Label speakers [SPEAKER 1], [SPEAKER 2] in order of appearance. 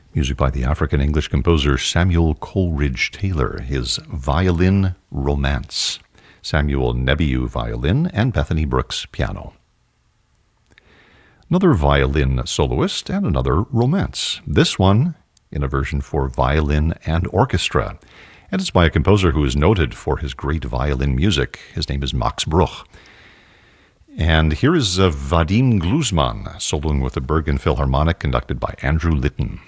[SPEAKER 1] Music by the African-English composer Samuel Coleridge Taylor, his Violin Romance. Samuel Nebiu violin and Bethany Brooks piano. Another violin soloist and another romance. This one in a version for violin and orchestra. And it's by a composer who is noted for his great violin music. His name is Max Bruch. And here is Vadim Gluzman soloing with the Bergen Philharmonic, conducted by Andrew Litton.